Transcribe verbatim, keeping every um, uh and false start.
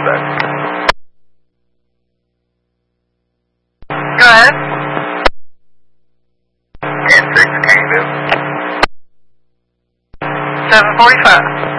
back. Go ahead. ten six, can you do? seven forty-five.